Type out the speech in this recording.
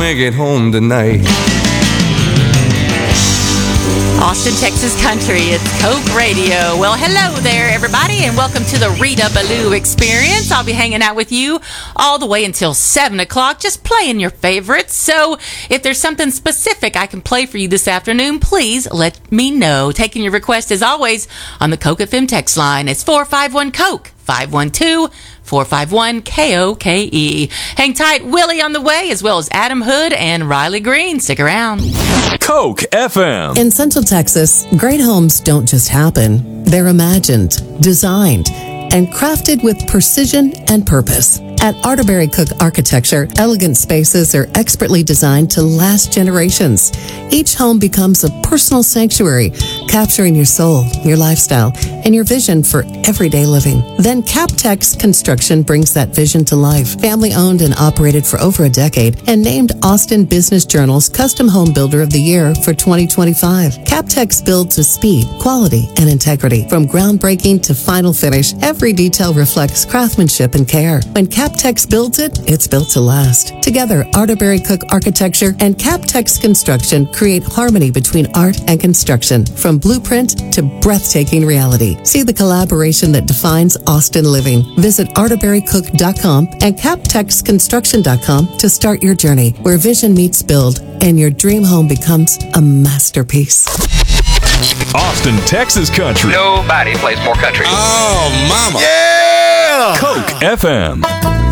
make it home tonight. Austin, Texas Country, it's Coke Radio. Well, hello there, everybody, and welcome to the Rita Ballou Experience. I'll be hanging out with you all the way until 7 o'clock, just playing your favorites. So if there's something specific I can play for you this afternoon, please let me know. Taking your request, as always, on the Coke FM text line. It's 451-COKE, 512-451-KOKE. Hang tight, Willie on the way, as well as Adam Hood and Riley Green. Stick around. Coke FM. In Central Texas, great homes don't just happen. They're imagined, designed, and crafted with precision and purpose. At Arterberry Cook Architecture, elegant spaces are expertly designed to last generations. Each home becomes a personal sanctuary, capturing your soul, your lifestyle, and your vision for everyday living. Then Captex Construction brings that vision to life. Family owned and operated for over a decade and named Austin Business Journal's Custom Home Builder of the Year for 2025. Captex builds with speed, quality, and integrity. From groundbreaking to final finish, every detail reflects craftsmanship and care. When Captex builds it, it's built to last. Together, Arterberry Cook Architecture and Captex Construction create harmony between art and construction, from blueprint to breathtaking reality. See the collaboration that defines Austin living. Visit arterberrycook.com and captexconstruction.com to start your journey, where vision meets build and your dream home becomes a masterpiece. Austin, Texas Country. Nobody plays more country. Oh, mama. Yeah! Coke FM.